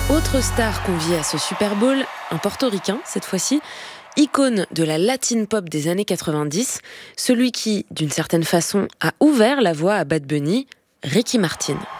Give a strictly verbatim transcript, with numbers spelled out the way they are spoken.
Autre star conviée à ce Super Bowl, un portoricain cette fois-ci, icône de la latine pop des années quatre-vingt-dix, celui qui, d'une certaine façon, a ouvert la voie à Bad Bunny, Ricky Martin.